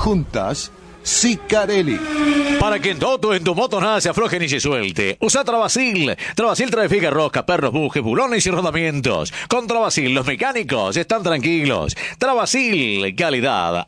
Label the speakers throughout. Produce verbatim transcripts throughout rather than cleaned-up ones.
Speaker 1: Juntas, Sicarelli.
Speaker 2: Para que en todo en tu moto nada se afloje ni se suelte, usa Travasil. Travasil trae figa rosca, perros, bujes, bulones y rodamientos. Con Travasil los mecánicos están tranquilos. Travasil, calidad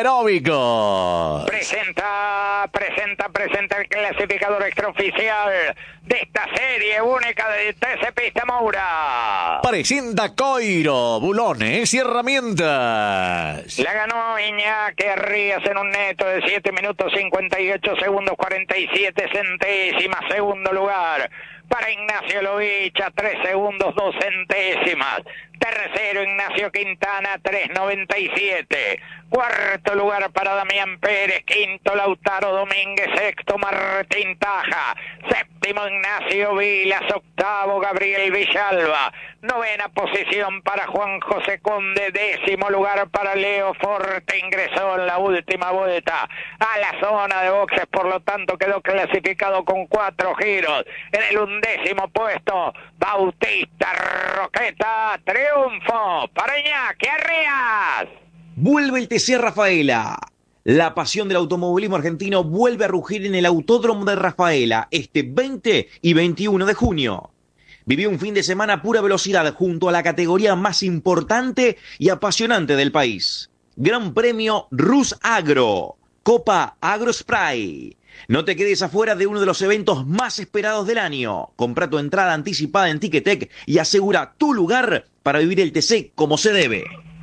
Speaker 2: anaeróbico.
Speaker 3: Presenta, presenta, presenta el clasificador extraoficial de esta serie única de T C Pista Moura.
Speaker 2: Presenta Coiro, bulones y herramientas.
Speaker 3: La ganó Iñaki Arrías en un neto de siete minutos cincuenta y ocho segundos cuarenta y siete centésimas. Segundo lugar para Ignacio Lovich a tres segundos dos centésimas. Tercero Ignacio Quintana tres noventa y siete. Cuarto lugar para Damián Pérez. Quinto Lautaro Domínguez. Sexto Martín Taja. Séptimo Ignacio Vilas. Octavo Gabriel Villalba. Novena posición para Juan José Conde. Décimo lugar para Leo Forte. Ingresó en la última vuelta a la zona de boxes, por lo tanto quedó clasificado con cuatro giros. En el undécimo puesto Bautista Roqueta. Triunfo para Iñaki Arrías.
Speaker 4: Vuelve el T C Rafaela. La pasión del automovilismo argentino vuelve a rugir en el Autódromo de Rafaela este veinte y veintiuno de junio. Viví un fin de semana pura velocidad junto a la categoría más importante y apasionante del país. Gran Premio Rus Agro, Copa Agro Spray. No te quedes afuera de uno de los eventos más esperados del año. Compra tu entrada anticipada en Ticketek y asegura tu lugar para vivir el T C como se debe.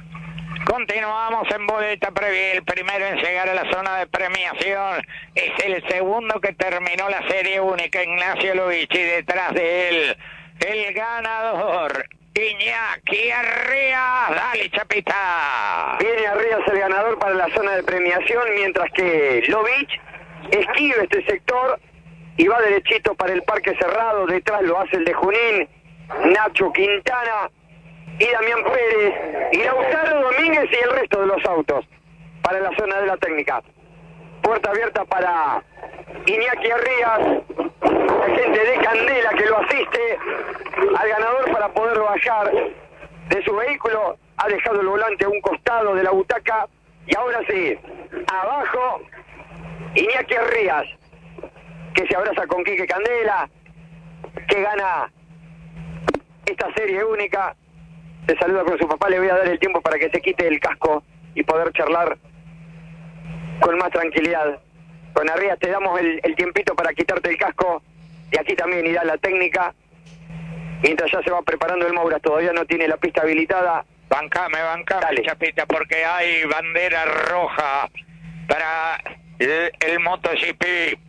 Speaker 3: Continuamos en boleta previa. El primero en llegar a la zona de premiación es el segundo que terminó la serie única, Ignacio Lovich, y detrás de él el ganador Iñaki Arrías. Dale, Chapita.
Speaker 5: Viene Arrías el ganador para la zona de premiación, mientras que Lovich esquiva este sector y va derechito para el parque cerrado. Detrás lo hace el de Junín, Nacho Quintana y Damián Pérez y Lautaro Domínguez y el resto de los autos para la zona de la técnica. Puerta abierta para Iñaki Arrías, la gente de Candela que lo asiste al ganador para poder bajar de su vehículo. Ha dejado el volante a un costado de la butaca y ahora sí, abajo Iñaki Arrías, que se abraza con Quique Candela, que gana esta serie única. Se saluda con su papá. Le voy a dar el tiempo para que se quite el casco y poder charlar con más tranquilidad. Con Arrías te damos el, el tiempito para quitarte el casco, y aquí también irá la técnica mientras ya se va preparando el Moura. Todavía no tiene la pista habilitada.
Speaker 3: Bancame, bancame, Dale. Chapita, porque hay bandera roja para el, el MotoGP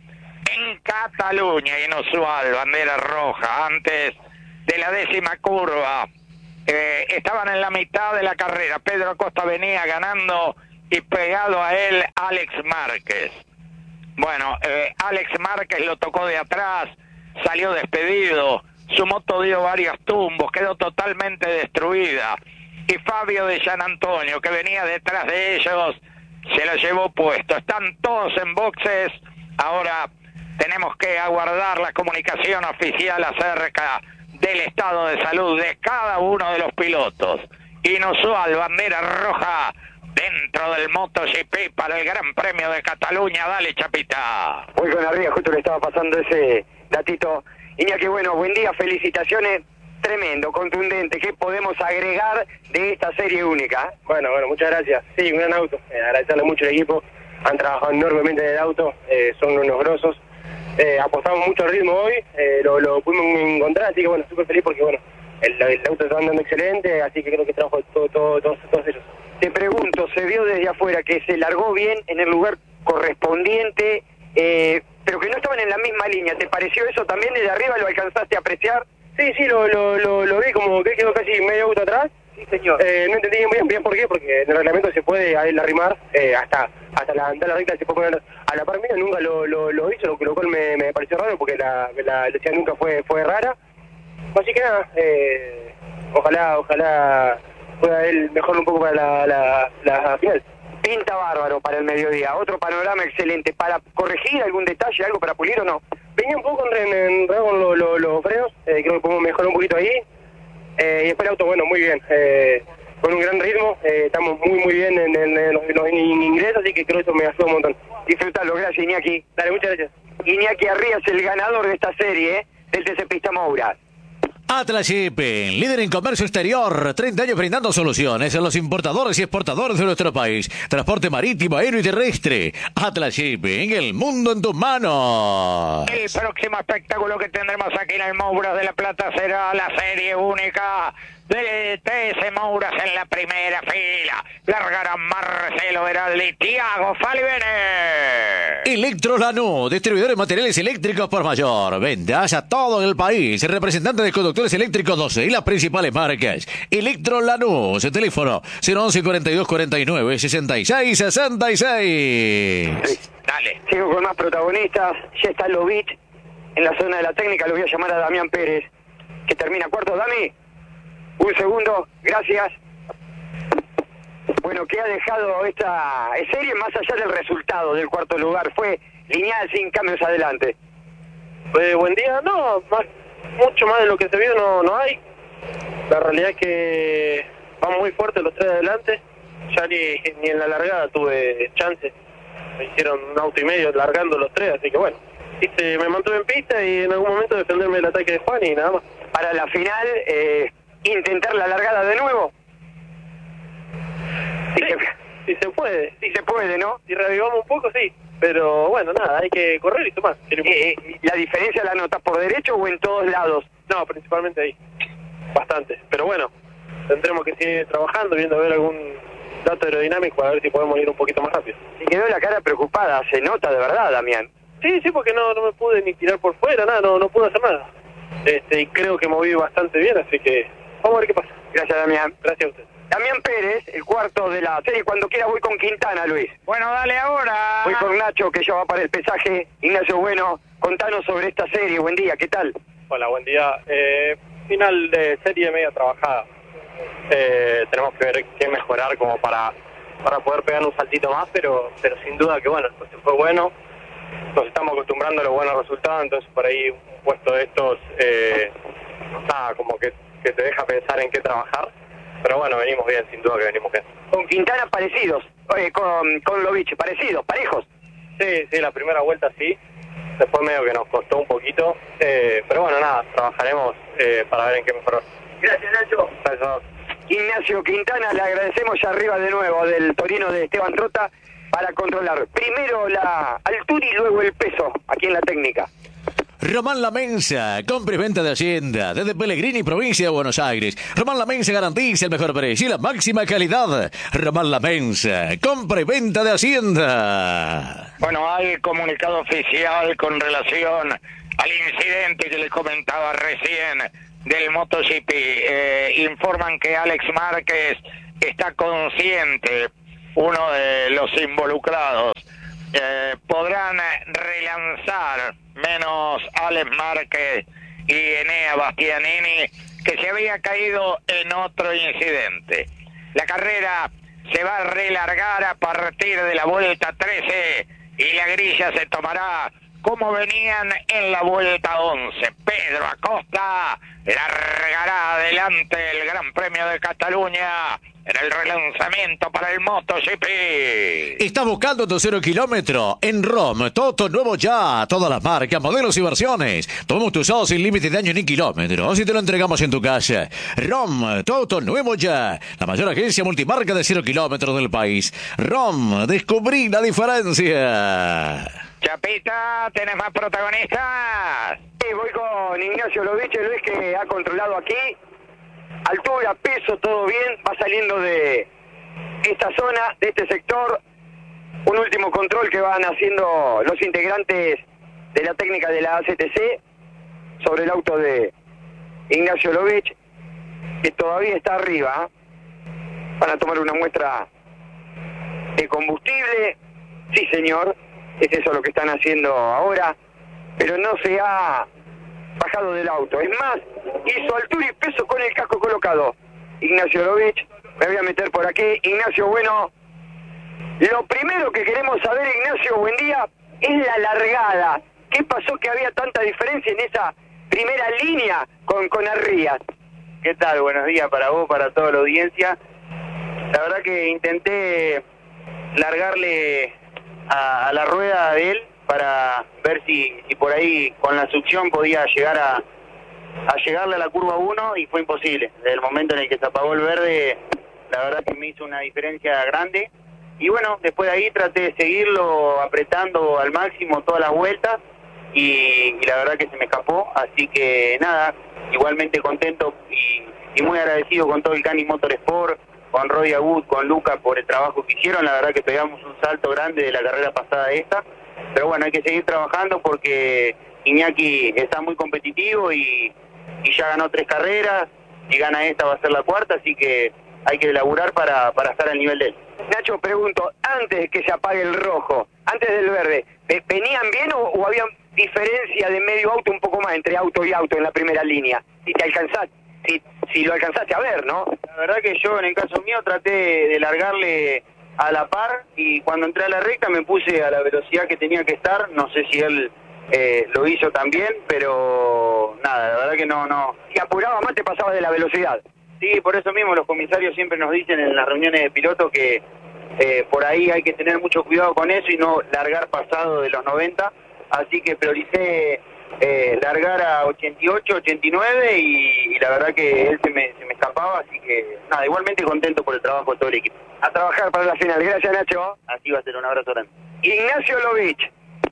Speaker 3: en Cataluña. Inusual, bandera roja antes de la décima curva. Eh, estaban en la mitad de la carrera. Pedro Acosta venía ganando y pegado a él Alex Márquez. Bueno, eh, Alex Márquez lo tocó de atrás, salió despedido, su moto dio varios tumbos, quedó totalmente destruida. Y Fabio de San Antonio, que venía detrás de ellos, se lo llevó puesto. Están todos en boxes. Ahora tenemos que aguardar la comunicación oficial acerca del estado de salud de cada uno de los pilotos. Inusual, bandera roja dentro del MotoGP para el Gran Premio de Cataluña. Dale, Chapita.
Speaker 5: Voy con Arrías, justo le estaba pasando ese datito. Iñaki, bueno, buen día, felicitaciones. Tremendo, contundente. ¿Qué podemos agregar de esta serie única?
Speaker 6: Bueno, bueno, muchas gracias. Sí, un gran auto. Eh, agradecerle mucho al equipo. Han trabajado enormemente en el auto. Eh, son unos grosos. Eh, apostamos mucho al ritmo hoy. Eh, lo, lo pudimos encontrar, así que bueno, súper feliz porque bueno, el, el auto está andando excelente, así que creo que trabajo todo, todo, todo, todos ellos.
Speaker 5: Te pregunto, se vio desde afuera que se largó bien en el lugar correspondiente, eh, pero que no estaban en la misma línea. ¿Te pareció eso también desde arriba? ¿Lo alcanzaste a apreciar?
Speaker 6: Sí, sí, lo, lo, lo, lo vi como que quedó casi medio auto atrás.
Speaker 5: Sí, señor.
Speaker 6: Eh, no entendí bien, bien por qué, porque en el reglamento se puede a él arrimar eh, hasta hasta la, hasta la recta, se puede poner a la par mía. Nunca lo, lo, lo hizo, lo, lo cual me, me pareció raro porque la, la velocidad nunca fue fue rara. Así que nada, eh, ojalá ojalá pueda él mejorar un poco para la, la, la final.
Speaker 5: Pinta bárbaro para el mediodía. Otro panorama excelente. ¿Para corregir algún detalle, algo para pulir o no?
Speaker 6: Venía un poco en, en, en con los lo, lo frenos, eh, creo que podemos mejorar un poquito ahí. Eh, y después el auto, bueno, muy bien, eh, con un gran ritmo, eh, estamos muy muy bien en, en, en, los, en los ingresos. así que creo que eso me ayuda un montón.
Speaker 5: Disfrutalo, gracias Iñaki.
Speaker 6: Dale, muchas gracias.
Speaker 5: Iñaki Arrías, el ganador de esta serie, ¿eh? del T C Pista Moura.
Speaker 2: Atlas Shipping, líder en comercio exterior, treinta años brindando soluciones a los importadores y exportadores de nuestro país. Transporte marítimo, aéreo y terrestre. Atlas Shipping, el mundo en tus manos.
Speaker 3: El próximo espectáculo que tendremos aquí en el Mouras de la Plata será la serie única de T S Mouras en la primera fila. Largarán Marcelo Veraldi y Tiago Falivene.
Speaker 2: Electro Lanús, distribuidores de materiales eléctricos por mayor. Ventas a todo el país. Representante de conductores eléctricos doce y las principales marcas. Electro Lanús, el teléfono cero once cuarenta y dos cuarenta y nueve sesenta y seis sesenta y seis.
Speaker 5: Dale. Sigo con más protagonistas. Ya está Lovich en la zona de la técnica. Lo voy a llamar a Damián Pérez, que termina cuarto. Dami, un segundo, gracias. Bueno, ¿qué ha dejado esta serie más allá del resultado del cuarto lugar? Fue lineal, sin cambios adelante.
Speaker 6: Pues buen día, no, más, mucho más de lo que se vio no, no hay. La realidad es que vamos muy fuertes los tres de adelante. Ya ni, ni en la largada tuve chance. Me hicieron un auto y medio largando los tres, así que bueno. Hice, me mantuve en pista y en algún momento defenderme del ataque de Juan y nada más.
Speaker 5: Para la final, eh, intentar la largada de nuevo.
Speaker 6: Sí, sí, sí se puede.
Speaker 5: Sí se puede, ¿no?
Speaker 6: Si revivamos un poco, sí. Pero bueno, nada, hay que correr y tomar.
Speaker 5: Eh, ¿La diferencia la notas por derecho o en todos lados?
Speaker 6: No, principalmente ahí. Bastante. Pero bueno, tendremos que seguir trabajando, viendo a ver algún dato aerodinámico, a ver si podemos ir un poquito más rápido.
Speaker 5: Y quedó la cara preocupada, se nota de verdad, Damián.
Speaker 6: Sí, sí, porque no, no me pude ni tirar por fuera, nada, no, no pude hacer nada. Este, y creo que moví bastante bien, así que vamos a ver qué pasa.
Speaker 5: Gracias, Damián.
Speaker 6: Gracias a usted.
Speaker 5: Damián Pérez, el cuarto de la serie. Cuando quiera voy con Quintana, Luis.
Speaker 3: Bueno, dale ahora.
Speaker 5: Voy con Nacho, que ya va para el pesaje. Ignacio Bueno, contanos sobre esta serie. Buen día, ¿qué tal?
Speaker 6: Hola, buen día. Eh, final de serie media trabajada. Eh, tenemos que ver qué mejorar como para, para poder pegar un saltito más, pero, pero sin duda que bueno, el puesto fue bueno. Nos estamos acostumbrando a los buenos resultados, entonces por ahí un puesto de estos, eh, nada, como que, que te deja pensar en qué trabajar. Pero bueno, venimos bien, sin duda que venimos bien.
Speaker 5: Con Quintana parecidos, oye, con, con Lovich, parecidos, parejos.
Speaker 6: Sí, sí, la primera vuelta sí. Después medio que nos costó un poquito. Eh, pero bueno, nada, trabajaremos eh, para ver en qué mejorar.
Speaker 5: Gracias, Nacho.
Speaker 6: Gracias.
Speaker 5: Ignacio Quintana, le agradecemos ya arriba de nuevo del Torino de Esteban Trota para controlar primero la altura y luego el peso aquí en la técnica.
Speaker 2: Román La Mensa, compra y venta de Hacienda, desde Pellegrini, provincia de Buenos Aires. Román La Mensa garantiza el mejor precio y la máxima calidad. Román La Mensa, compra y venta de Hacienda.
Speaker 3: Bueno, hay comunicado oficial con relación al incidente que les comentaba recién del MotoGP. Eh, informan que Alex Márquez está consciente, uno de los involucrados. Eh, podrán relanzar menos Alex Márquez y Enea Bastianini, que se había caído en otro incidente. La carrera se va a relargar a partir de la vuelta trece y la grilla se tomará como venían en la vuelta once. Pedro Acosta largará adelante el Gran Premio de Cataluña en el relanzamiento para el MotoGP.
Speaker 2: ¿Estás buscando tu cero kilómetro? En ROM, todo nuevo ya, todas las marcas, modelos y versiones. Tomamos tu usado sin límite de años ni kilómetros y te lo entregamos en tu casa. ROM, todo nuevo ya, la mayor agencia multimarca de cero kilómetros del país. ROM, descubrí la diferencia.
Speaker 3: Chapita, ¿tenés más protagonistas?
Speaker 5: Sí, voy con Ignacio Lovich, Luis, que ha controlado aquí. Altura, peso, todo bien. Va saliendo de esta zona, de este sector. Un último control que van haciendo los integrantes de la técnica de la A C T C sobre el auto de Ignacio Lovich, que todavía está arriba. Van a tomar una muestra de combustible. Sí, señor. Es eso lo que están haciendo ahora. Pero no se ha bajado del auto. Es más, hizo altura y peso con el casco colocado. Ignacio Lovich, me voy a meter por aquí. Ignacio, bueno, lo primero que queremos saber, Ignacio, buen día, es la largada. ¿Qué pasó que había tanta diferencia en esa primera línea con, con Arrías?
Speaker 7: ¿Qué tal? Buenos días para vos, para toda la audiencia. La verdad que intenté largarle a, a la rueda de él para ver si, si por ahí con la succión podía llegar a, a llegarle a la curva uno y fue imposible. Desde el momento en el que se apagó el verde, la verdad que me hizo una diferencia grande. Y bueno, después de ahí traté de seguirlo apretando al máximo todas las vueltas y, y la verdad que se me escapó. Así que nada, igualmente contento y, y muy agradecido con todo el Cani Motorsport, con Roy Agut, con Luca por el trabajo que hicieron. La verdad que pegamos un salto grande de la carrera pasada a esta. Pero bueno, hay que seguir trabajando porque Iñaki está muy competitivo y, y ya ganó tres carreras. Si gana esta va a ser la cuarta, así que hay que laburar para, para estar al nivel de él.
Speaker 5: Nacho, pregunto, antes de que se apague el rojo, antes del verde, ¿venían bien o, o había diferencia de medio auto un poco más entre auto y auto en la primera línea? Si te alcanzaste, si, si lo alcanzaste a ver, ¿no?
Speaker 7: La verdad que yo en el caso mío traté de largarle a la par y cuando entré a la recta me puse a la velocidad que tenía que estar. No sé si él eh, lo hizo también, pero nada, la verdad que no, no.
Speaker 5: Si apuraba más te pasaba de la velocidad.
Speaker 7: Sí, por eso mismo los comisarios siempre nos dicen en las reuniones de piloto que eh, por ahí hay que tener mucho cuidado con eso y no largar pasado de los noventa, así que prioricé eh, largar a ochenta y ocho, ochenta y nueve y, y la verdad que él se me, se me escapaba, así que nada, igualmente contento por el trabajo de todo el equipo.
Speaker 5: A trabajar para la final. Gracias, Nacho.
Speaker 7: Así va a ser, un abrazo grande.
Speaker 5: Ignacio Lovich.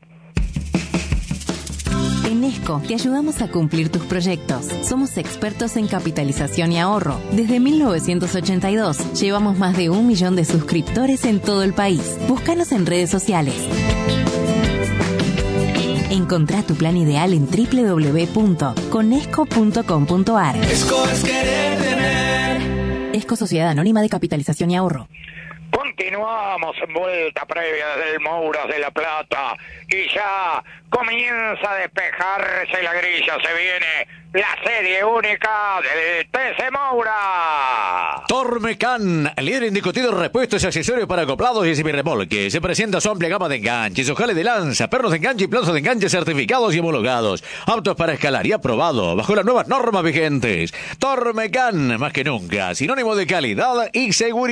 Speaker 8: En Esco te ayudamos a cumplir tus proyectos. Somos expertos en capitalización y ahorro. Desde mil novecientos ochenta y dos llevamos más de un millón de suscriptores en todo el país. Búscanos en redes sociales. Encontrá tu plan ideal en doble u doble u doble u punto conesco punto com punto a r.
Speaker 9: Esco es querer tener.
Speaker 8: Esco Sociedad Anónima de Capitalización y Ahorro.
Speaker 3: Continuamos en vuelta previa del Mouras de La Plata y ya comienza a despejarse la grilla, se viene la serie única del T C Moura.
Speaker 2: Tormecan, líder indiscutido en repuestos y accesorios para acoplados y semirremolques. Se presenta su amplia gama de enganches, ojales de lanza, pernos de enganche y plazos de enganche certificados y homologados. Aptos para escalar y aprobado bajo las nuevas normas vigentes. Tormecan, más que nunca, sinónimo de calidad y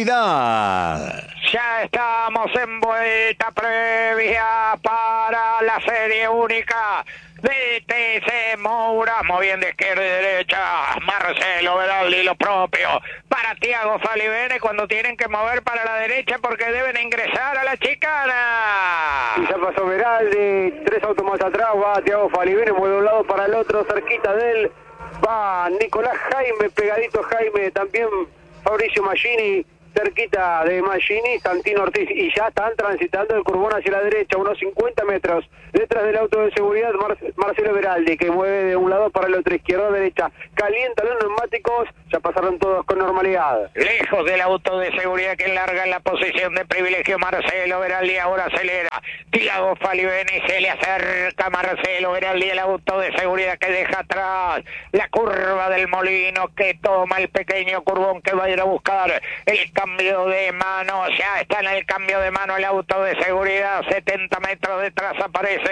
Speaker 2: seguridad.
Speaker 3: Ya estamos en vuelta previa para la serie única de T C Moura, moviendo izquierda y derecha, Marcelo Veraldi lo propio, para Tiago Falivene cuando tienen que mover para la derecha porque deben ingresar a la chicana.
Speaker 6: Y ya pasó Veraldi, tres autos más atrás, va Tiago Falivene, mueve de un lado para el otro, cerquita de él, va Nicolás Jaime, pegadito Jaime, también Fabricio Maggini, cerquita de Maggini, Santino Ortiz, y ya están transitando el curbón hacia la derecha, unos cincuenta metros detrás del auto de seguridad, Mar Marcelo Veraldi, que mueve de un lado para el otro, izquierda derecha, calienta los neumáticos, ya pasaron todos con normalidad.
Speaker 3: Lejos del auto de seguridad que larga en la posición de privilegio Marcelo Veraldi, ahora acelera, Tiago Falivene se le acerca Marcelo Veraldi, el auto de seguridad que deja atrás la curva del Molino, que toma el pequeño curbón que va a ir a buscar el cambio de mano, ya está en el cambio de mano el auto de seguridad, setenta metros detrás aparece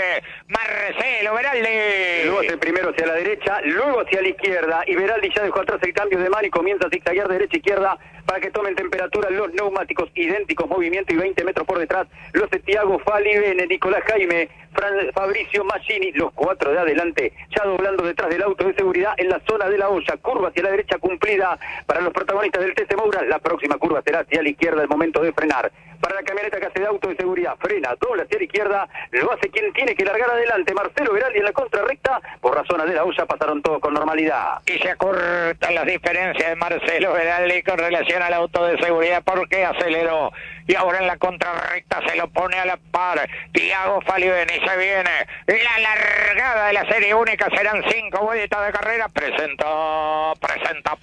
Speaker 3: Marcelo Veraldi.
Speaker 5: Luego hacia el primero hacia la derecha, luego hacia la izquierda, y Veraldi ya dejó atrás el cambio de mano y comienza a zigzaguear derecha-izquierda para que tomen temperatura los neumáticos, idénticos movimiento y veinte metros por detrás, los de Tiago Falivene, Nicolás Jaime, Fran, Fabricio Maggini, los cuatro de adelante, ya doblando detrás del auto de seguridad en la zona de la olla, curva hacia la derecha cumplida para los protagonistas del T C Moura, la próxima curva será hacia la izquierda, el momento de frenar. Para la camioneta que hace de auto de seguridad, frena, dobla hacia la izquierda, lo hace quien tiene que largar adelante, Marcelo Veraldi en la contrarrecta, por razones de la olla pasaron todos con normalidad.
Speaker 3: Y se acortan las diferencias de Marcelo Veraldi con relación al auto de seguridad porque aceleró y ahora en la contrarrecta se lo pone a la par Tiago Falivene y se viene la largada de la serie única, serán cinco vueltas de carrera. Presenta, presenta,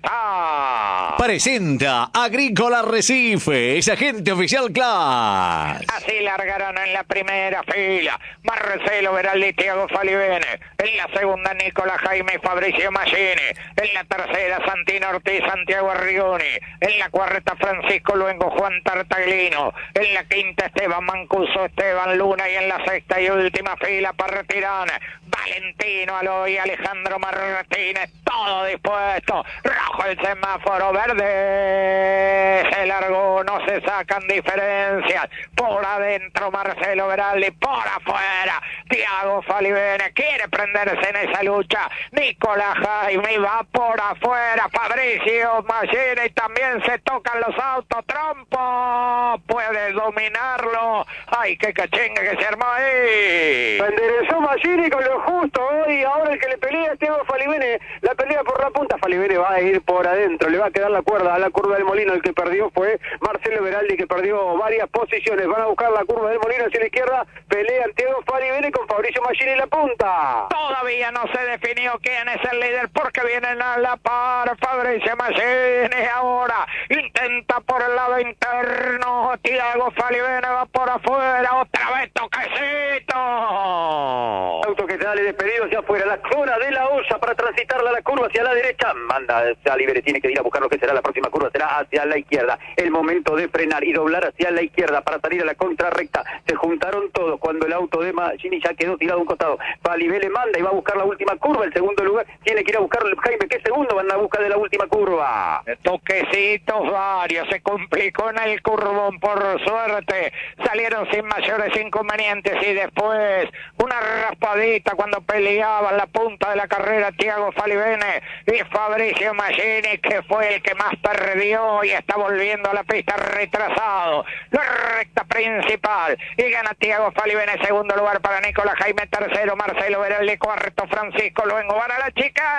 Speaker 3: presenta
Speaker 2: Presenta Agrícola Recife, es agente oficial Class.
Speaker 3: Así largarán en la primera fila Marcelo Veraldi, Tiago Falivene, en la segunda Nicolás Jaime y Fabricio Maggini, en la tercera Santino Ortiz, Santiago Arrigoni, en la cuarta Francisco Luengo, Juan Tartaglino, en la quinta Esteban Mancuso, Esteban Luna, y en la sexta y última fila partirán Valentino Aloy, Alejandro Martínez, todo dispuesto. Rojo el semáforo, verde. Se largó, no se sacan diferencias. Por adentro Marcelo Veraldi, por afuera Tiago Falivene quiere prenderse en esa lucha. Nicolás Jaime va por afuera. Fabricio Machini también se tocan los autos. Trompo puede dominarlo. Ay, qué cachenga que se armó ahí.
Speaker 6: Enderezó Machini con lo justo hoy. Ahora el que le pelea es Tiago Falivene. La pelea por la punta. Falivene va a ir por adentro. Le va a quedar la cuerda a la curva del Molino. El que perdió fue Marcelo Veraldi, que perdió varias posiciones. Van a buscar la curva del Molino hacia la izquierda. Pelean Tiago Falivene con Fabricio Machini en la punta.
Speaker 3: Todavía no se definió quién es el líder porque vienen a la par. Fabricio Machini ahora intenta por el lado interno. Tiago Falivene va por afuera. Otra vez toquecito.
Speaker 7: Auto que sale despedido hacia afuera, la zona de la olla para transitarla a la curva hacia la derecha. Manda hacia libre, tiene que ir a buscar lo que será la próxima curva, será hacia la izquierda. El momento de frenar y doblar hacia la izquierda para salir a la contrarrecta. Se juntaron todos cuando el auto de Machini ya quedó tirado a un costado. Falivene manda y va a buscar la última curva. El segundo lugar tiene que ir a buscar Jaime, que es segundo, van a busca de la última curva.
Speaker 3: Toquecitos varios, se complicó en el curvón, por suerte salieron sin mayores inconvenientes y después una raspadita cuando peleaban la punta de la carrera Tiago Falivene y Fabricio Machini, que fue el que más perdió y está volviendo a la pista retrasado. La recta principal y gana Tiago Falivene, segundo lugar para Nicolás Jaime, tercero Marcelo Veraldi, cuarto Francisco Luengo. Van a la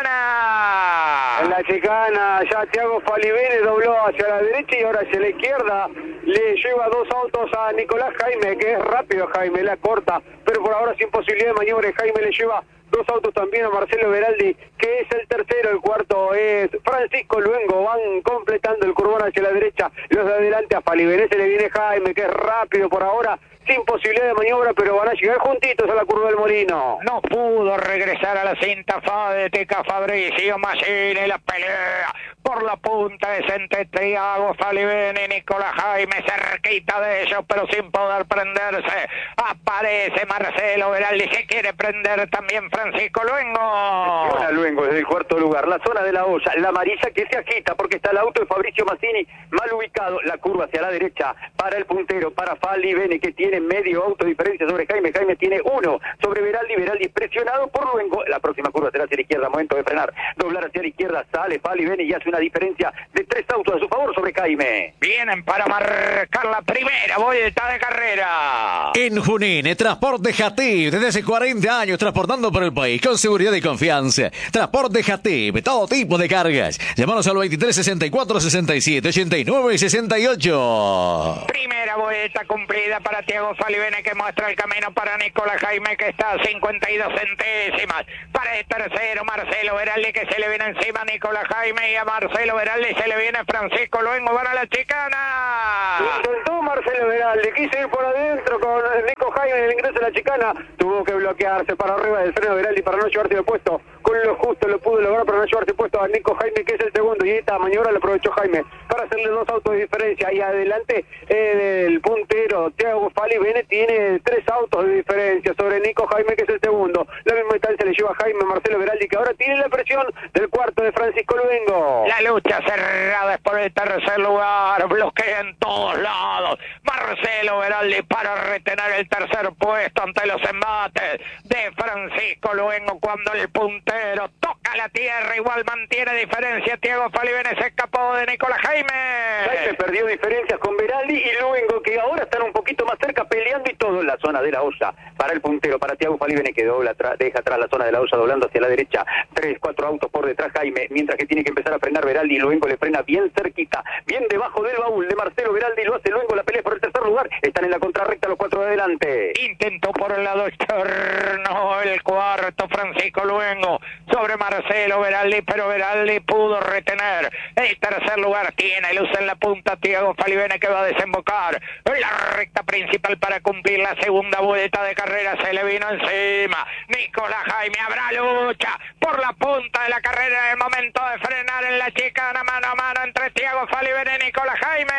Speaker 3: chicana.
Speaker 6: En la chicana ya Tiago Falivene dobló hacia la derecha y ahora hacia la izquierda. Le lleva dos autos a Nicolás Jaime, que es rápido Jaime, la corta, pero por ahora sin posibilidad de maniobra. Jaime le lleva dos autos también a Marcelo Veraldi, que es el tercero. El cuarto es Francisco Luengo. Van completando el curvón hacia la derecha. Los de adelante a Falivene se le viene Jaime, que es rápido por ahora, sin posibilidad de maniobra, pero van a llegar juntitos a la curva del Molino.
Speaker 3: No pudo regresar a la cinta Fadeteca Fabricio Machini. La pelea por la punta es entre Tiago Falivene y Nicolás Jaime, cerquita de ellos, pero sin poder prenderse. Aparece Marcelo Veraldi, se quiere prender también Francisco Luengo.
Speaker 7: Ahora Luengo desde el cuarto lugar, la zona de la olla, la amarilla que se agita porque está el auto de Fabricio Machini mal ubicado. La curva hacia la derecha para el puntero, para Falivene, que tiene medio auto de diferencia sobre Jaime. Jaime tiene uno sobre Veraldi. Veraldi presionado por Luengo. La próxima curva será hacia la izquierda. Momento de frenar. Doblar hacia la izquierda. Sale Falivene y hace una diferencia de tres autos a su favor sobre Jaime.
Speaker 3: Vienen para marcar la primera vuelta de carrera.
Speaker 2: En Junín, Transporte Jatib, desde hace cuarenta años transportando por el país con seguridad y confianza. Transporte Jatib, todo tipo de cargas. Llámanos al veintitrés sesenta y cuatro sesenta y siete ochenta y nueve sesenta y ocho.
Speaker 3: Primera vuelta cumplida para Tiago Falivene, que muestra el camino para Nicolás Jaime, que está a cincuenta y dos centésimas. Para el tercero Marcelo Veraldi, que se le viene encima a Nicolás Jaime, y a Marcelo Veraldi se le viene Francisco Luengo. Van a la chicana.
Speaker 6: Intentó Marcelo Veraldi, quiso ir por adentro con Nico Jaime en el ingreso a la chicana. Tuvo que bloquearse para arriba del freno de Veraldi para no llevarse de puesto. Con lo justo lo pudo lograr para no llevarse puesto a Nico Jaime, que es el segundo. Y esta maniobra la aprovechó Jaime para hacerle dos autos de diferencia. Y adelante eh, el puntero Tiago Falivene tiene tres autos de diferencia sobre Nico Jaime, que es el segundo. La misma instancia le lleva a Jaime Marcelo Veraldi, que ahora tiene la presión del cuarto de Francisco Luengo.
Speaker 3: La lucha cerrada es por el tercer lugar. Bloquea en todos lados Marcelo Veraldi para retener el tercer puesto ante los embates de Francisco Luengo. Cuando el puntero toca la tierra, igual mantiene diferencia. Tiago Falivene se escapó de Nicolás Jaime.
Speaker 7: Jaime perdió diferencias con Veraldi y Luengo, que ahora están un poquito más cerca peleando y todo en la zona de la olla. Para el puntero, para Tiago Falivene, que dobla atrás, deja atrás la zona de la olla doblando hacia la derecha. Tres, cuatro autos por detrás Jaime, mientras que tiene que empezar a frenar Veraldi. Luengo le frena bien cerquita, bien debajo del baúl de Marcelo Veraldi. Lo hace Luengo, la pelea por el tercer lugar. Están en la contrarrecta los cuatro de adelante.
Speaker 3: Intentó por el lado externo el cuarto Francisco Luengo sobre Marcelo Veraldi, pero Veraldi pudo retener el tercer lugar. Tiene luz en la punta Tiago Falivene, que va a desembocar en la recta principal para cumplir la segunda vuelta de carrera. Se le vino encima Nicolás Jaime. Habrá lucha por la punta de la carrera en el momento de frenar en la chicana, mano a mano entre Tiago Falivene y Nicolás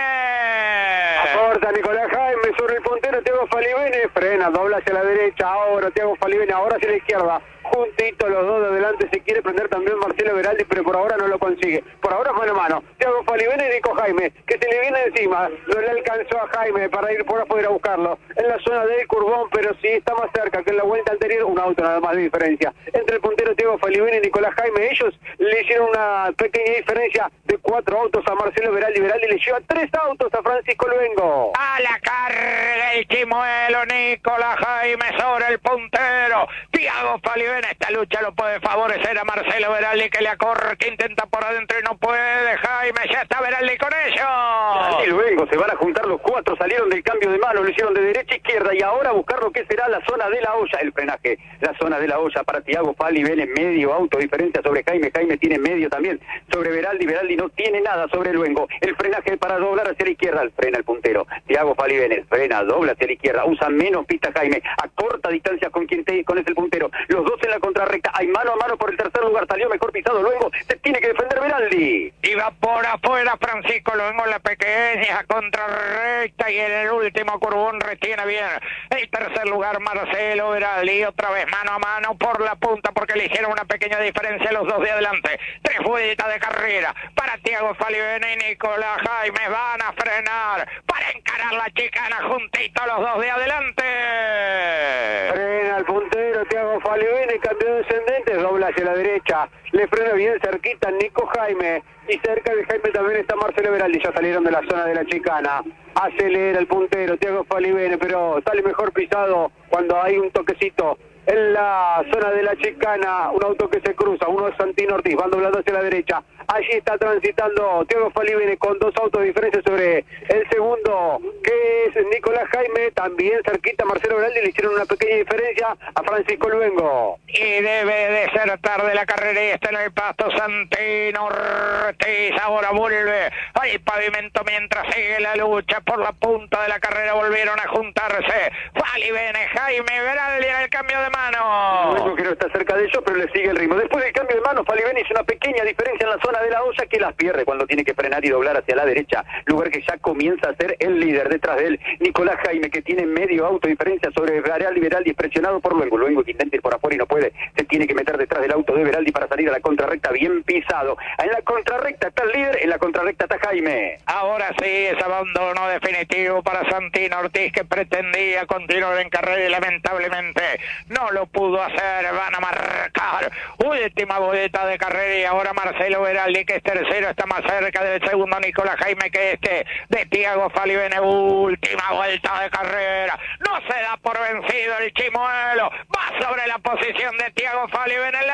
Speaker 3: Jaime.
Speaker 6: Corta Nicolás Jaime sobre el puntero Tiago Falivene, frena, dobla hacia la derecha. Ahora Tiago Falivene, ahora hacia la izquierda. juntito los dos de adelante. Se quiere prender también Marcelo Veraldi, pero por ahora no lo consigue. Por ahora mano a mano. Thiago Falivene y Nico Jaime, que se le viene encima. No le alcanzó a Jaime para ir por afuera a buscarlo. En la zona del Curbón, pero sí está más cerca que en la vuelta anterior. Un auto nada más de diferencia. Entre el puntero Thiago Falivene y Nicolás Jaime, ellos le hicieron una pequeña diferencia de cuatro autos a Marcelo Veraldi. Veraldi le lleva tres autos a Francisco Luengo.
Speaker 3: A la carga el chimuelo, Nicolás Jaime sobre el puntero. Thiago Falivene, esta lucha lo puede favorecer a Marcelo Veraldi, que le acorre, que intenta por adentro y no puede. Jaime, ya está Veraldi con ellos.
Speaker 5: Y Luengo, se van a juntar los cuatro, salieron del cambio de mano, lo hicieron de derecha a izquierda y ahora a buscar lo que será la zona de la olla, el frenaje, la zona de la olla para Thiago Falivene, medio auto, diferencia sobre Jaime, Jaime tiene medio también sobre Veraldi, Veraldi no tiene nada sobre Luengo, el frenaje para doblar hacia la izquierda, el frena el puntero, Thiago Falivene, frena, dobla hacia la izquierda, usa menos pista Jaime, a corta distancia con quien te, con es el puntero, los dos en la contrarrecta, hay mano a mano por el tercer lugar, salió mejor pisado Luengo, se tiene que defender Veraldi.
Speaker 3: Y va por afuera Francisco Luengo en la pequeña contrarrecta y en el último curbón retiene bien el tercer lugar Marcelo Veraldi, otra vez mano a mano por la punta porque le hicieron una pequeña diferencia los dos de adelante. Tres vueltas de carrera para Thiago Falivene y Nicolás Jaime, van a frenar para encarar la chicana juntito los dos de adelante.
Speaker 6: Frena el puntero Thiago Falivene, cambio descendente, dobla hacia la derecha, le frena bien cerquita Nico Jaime y cerca de Jaime también está Marcelo Veraldi, ya salieron de la zona de la chicana, acelera el puntero Thiago Falivene, pero sale mejor pisado cuando hay un toquecito en la zona de la chicana, un auto que se cruza, uno es Santino Ortiz, van doblando hacia la derecha, allí está transitando Thiago Falivene con dos autos de diferencia sobre el segundo, que es Nicolás Jaime, también cerquita Marcelo Veraldi, le hicieron una pequeña diferencia a Francisco Luengo.
Speaker 3: Y debe de ser tarde la carrera y está en el pasto Santino Ortiz, ahora vuelve al pavimento mientras sigue la lucha por la punta de la carrera, volvieron a juntarse Falivene, Jaime, Veraldi en el cambio de mano.
Speaker 5: Luengo que no está cerca de ellos, pero le sigue el ritmo. Después del cambio de mano, Falivene hizo una pequeña diferencia en la zona de la olla que las pierde cuando tiene que frenar y doblar hacia la derecha, lugar que ya comienza a ser el líder detrás de él, Nicolás Jaime, que tiene medio auto diferencia sobre Veraldi, Veraldi presionado por Luengo, Luengo que intenta ir por afuera y no puede, se tiene que meter detrás del auto de Veraldi para salir a la contrarrecta, bien pisado, en la contrarrecta está el líder, en la contrarrecta está Jaime.
Speaker 3: Ahora sí, es abandono definitivo para Santino Ortiz, que pretendía continuar en carrera y lamentablemente no lo pudo hacer, van a marcar última vuelta de carrera y ahora Marcelo Veraldi, que es tercero, está más cerca del segundo Nicolás Jaime que este de Thiago Falivene, última vuelta de carrera, no se da por vencido el chimuelo, va sobre la posición de Thiago Falivene en la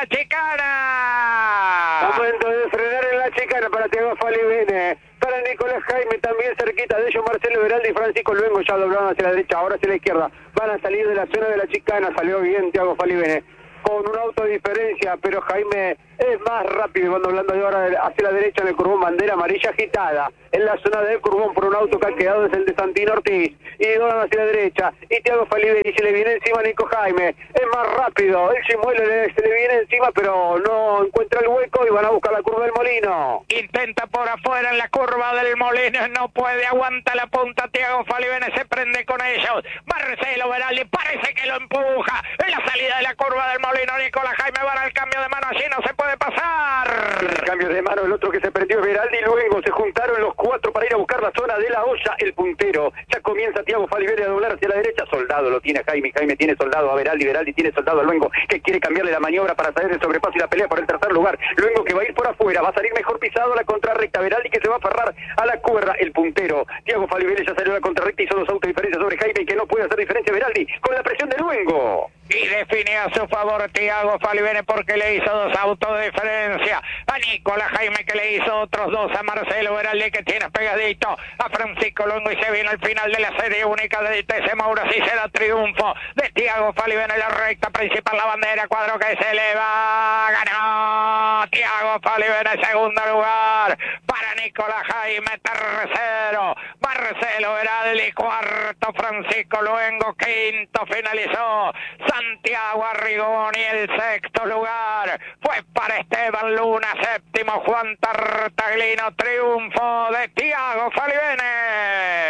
Speaker 3: chicana.
Speaker 6: Momento de frenar en la chicana para Thiago Falivene, para Nicolás Jaime también cerquita de ellos Marcelo Veraldi y Francisco Luengo, ya doblaron hacia la derecha, ahora hacia la izquierda, van a salir de la zona de la chicana, salió bien Thiago Falivene con un auto de diferencia, pero Jaime es más rápido, van doblando de ahora hacia la derecha en el curbón, bandera amarilla agitada en la zona del curbón por un auto que ha quedado, es el de Santino Ortiz, y doblan hacia la derecha, y Thiago Falivene y se le viene encima a Nico Jaime, es más rápido, el chimuelo le, se le viene encima pero no encuentra el hueco y van a buscar la curva del Molino.
Speaker 3: Intenta por afuera en la curva del Molino, no puede, aguanta la punta, Thiago Falivene se prende con ellos, Marcelo Veraldi parece que lo empuja, en la salida de la curva del Molino, Nicolás Jaime van al cambio de mano, allí no se puede pasar.
Speaker 5: El cambio de mano, el otro que se prendió es Veraldi y Luengo, se juntaron los cuatro para ir a buscar la zona de la olla, el puntero, ya comienza Thiago Falivene a doblar hacia la derecha, Soldado lo tiene Jaime, Jaime tiene Soldado a Veraldi, Veraldi tiene Soldado a Luengo, que quiere cambiarle la maniobra para salir del sobrepaso y la pelea por el tercer lugar, Luengo que va a ir por afuera, va a salir mejor pisado a la contrarrecta, Veraldi que se va a aferrar a la cuerda, el puntero, Thiago Falivene ya salió a la contrarrecta, hizo dos autos diferencias sobre Jaime, que no puede hacer diferencia Veraldi, con la presión de Luengo.
Speaker 3: Y define a su favor Thiago Falivene porque le hizo dos autos de diferencia a Nicolás Jaime, que le hizo otros dos a Marcelo Veraldi, que tiene pegadito a Francisco Luengo, y se viene al final de la serie única de T C Mauro, así será triunfo de Thiago Falivene en la recta principal, la bandera, cuadro que se eleva, ganó Thiago Falivene, segundo lugar para Nicolás Jaime, tercero Marcelo Veraldi, cuarto Francisco Luengo, quinto finalizó Santiago Arrigón y el sexto lugar fue para Esteban Luna, séptimo Juan Tartaglino, triunfo de Thiago Falivene.